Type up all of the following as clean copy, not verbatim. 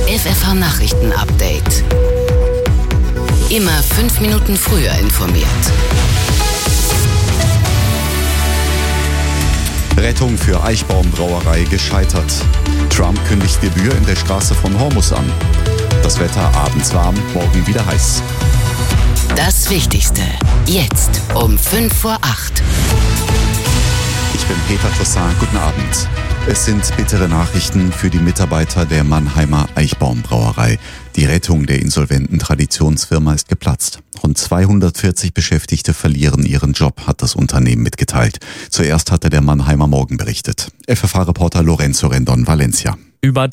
FFH Nachrichten-Update. Immer 5 Minuten früher informiert. Rettung für Eichbaum Brauerei gescheitert. Trump kündigt Gebühr in der Straße von Hormuz an. Das Wetter abends warm, morgen wieder heiß. Das Wichtigste, jetzt um 7:55. Ich bin Peter Toussaint, guten Abend. Es sind bittere Nachrichten für die Mitarbeiter der Mannheimer Eichbaum Brauerei. Die Rettung der insolventen Traditionsfirma ist geplatzt. Rund 240 Beschäftigte verlieren ihren Job, hat das Unternehmen mitgeteilt. Zuerst hatte der Mannheimer Morgen berichtet. FFH-Reporter Lorenzo Rendon, Valencia. Über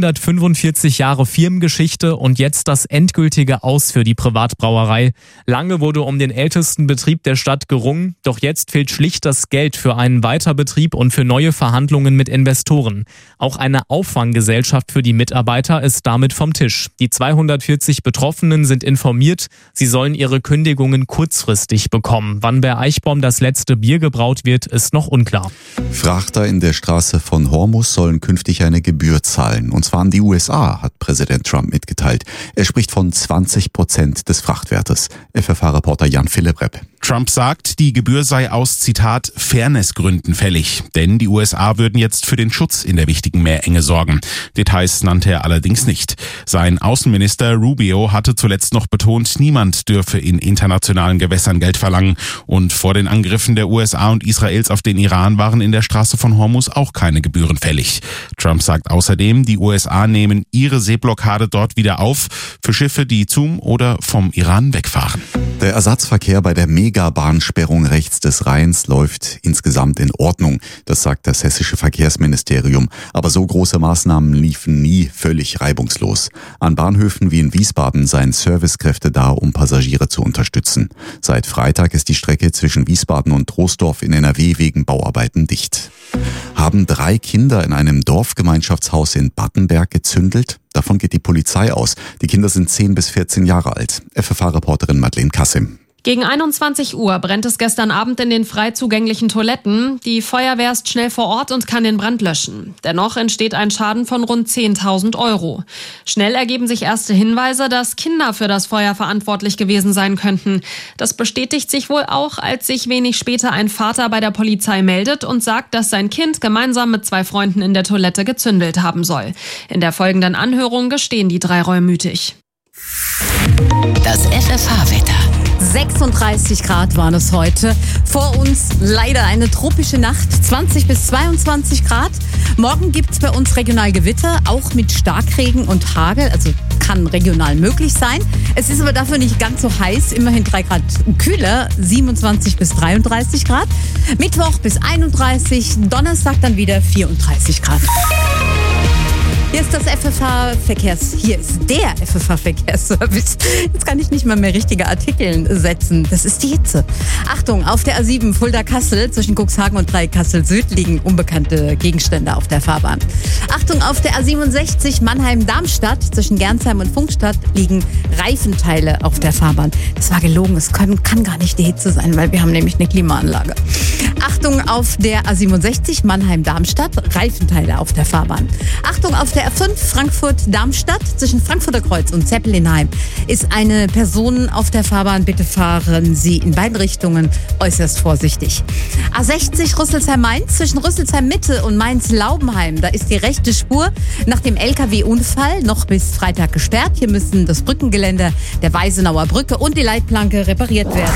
345 Jahre Firmengeschichte und jetzt das endgültige Aus für die Privatbrauerei. Lange wurde um den ältesten Betrieb der Stadt gerungen, doch jetzt fehlt schlicht das Geld für einen Weiterbetrieb und für neue Verhandlungen mit Investoren. Auch eine Auffanggesellschaft für die Mitarbeiter ist damit vom Tisch. Die 240 Betroffenen sind informiert, sie sollen ihre Kündigungen kurzfristig bekommen. Wann bei Eichbaum das letzte Bier gebraut wird, ist noch unklar. Frachter in der Straße von Hormuz sollen künftig eine Gebühr zahlen. Und zwar an die USA, hat Präsident Trump mitgeteilt. Er spricht von 20% des Frachtwertes. FFH-Reporter Jan-Philipp Repp. Trump sagt, die Gebühr sei aus, Zitat, Fairnessgründen fällig. Denn die USA würden jetzt für den Schutz in der wichtigen Meerenge sorgen. Details nannte er allerdings nicht. Sein Außenminister Rubio hatte zuletzt noch betont, niemand dürfe in internationalen Gewässern Geld verlangen. Und vor den Angriffen der USA und Israels auf den Iran waren in der Straße von Hormuz auch keine Gebühren fällig. Trump sagt außerdem, die USA nehmen ihre Seeblockade dort wieder auf für Schiffe, die zum oder vom Iran wegfahren. Der Ersatzverkehr bei der Megabahnsperrung rechts des Rheins läuft insgesamt in Ordnung. Das sagt das hessische Verkehrsministerium. Aber so große Maßnahmen liefen nie völlig reibungslos. An Bahnhöfen wie in Wiesbaden seien Servicekräfte da, um Passagiere zu unterstützen. Seit Freitag ist die Strecke zwischen Wiesbaden und Troisdorf in NRW wegen Bauarbeiten dicht. Haben 3 Kinder in einem Dorfgemeinschaftshaus in Battenberg gezündelt? Davon geht die Polizei aus. Die Kinder sind 10 bis 14 Jahre alt. FFH-Reporterin Madeleine Kassim. Gegen 21 Uhr brennt es gestern Abend in den frei zugänglichen Toiletten. Die Feuerwehr ist schnell vor Ort und kann den Brand löschen. Dennoch entsteht ein Schaden von rund 10.000 €. Schnell ergeben sich erste Hinweise, dass Kinder für das Feuer verantwortlich gewesen sein könnten. Das bestätigt sich wohl auch, als sich wenig später ein Vater bei der Polizei meldet und sagt, dass sein Kind gemeinsam mit 2 Freunden in der Toilette gezündelt haben soll. In der folgenden Anhörung gestehen die 3 reumütig. Das FFH-Wetter. 36 Grad waren es heute. Vor uns leider eine tropische Nacht, 20 bis 22 Grad. Morgen gibt es bei uns regional Gewitter, auch mit Starkregen und Hagel, also kann regional möglich sein. Es ist aber dafür nicht ganz so heiß, immerhin 3 Grad kühler, 27 bis 33 Grad. Mittwoch bis 31, Donnerstag dann wieder 34 Grad. Hier ist der FFH-Verkehrsservice. Jetzt kann ich nicht mal mehr richtige Artikel setzen. Das ist die Hitze. Achtung, auf der A7 Fulda-Kassel zwischen Cuxhaven und Dreieck-Kassel-Süd liegen unbekannte Gegenstände auf der Fahrbahn. Achtung, auf der A67 Mannheim-Darmstadt zwischen Gernsheim und Funkstadt liegen Reifenteile auf der Fahrbahn. Das war gelogen, es kann gar nicht die Hitze sein, weil wir haben nämlich eine Klimaanlage. Achtung, auf der A67 Mannheim-Darmstadt Reifenteile auf der Fahrbahn. Achtung, auf der A5 Frankfurt-Darmstadt zwischen Frankfurter Kreuz und Zeppelinheim ist eine Person auf der Fahrbahn. Bitte fahren Sie in beiden Richtungen äußerst vorsichtig. A60 Rüsselsheim-Mainz zwischen Rüsselsheim-Mitte und Mainz-Laubenheim. Da ist die rechte Spur nach dem LKW-Unfall noch bis Freitag gesperrt. Hier müssen das Brückengeländer der Weisenauer Brücke und die Leitplanke repariert werden.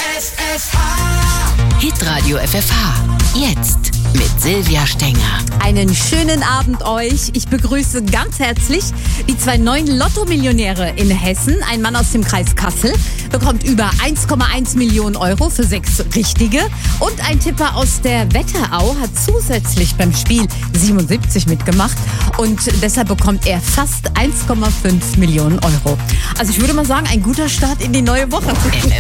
Hitradio FFH. Jetzt mit Silvia Stenger. Einen schönen Abend euch. Ich begrüße ganz herzlich die 2 neuen Lotto-Millionäre in Hessen. Ein Mann aus dem Kreis Kassel bekommt über 1,1 Millionen € für 6 Richtige. Und ein Tipper aus der Wetterau hat zusätzlich beim Spiel 77 mitgemacht. Und deshalb bekommt er fast 1,5 Millionen €. Also ich würde mal sagen, ein guter Start in die neue Woche.